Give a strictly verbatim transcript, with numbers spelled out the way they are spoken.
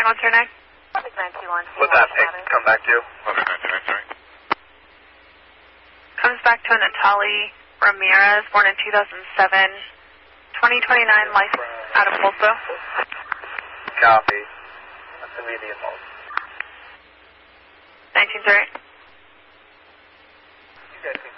nine one three nine. What's that pick come back to? Comes back to a Natali Ramirez, born in two thousand seven, twenty twenty-nine, license out of Pulso. Copy. That's going to be the assault. nineteen thirty. You guys can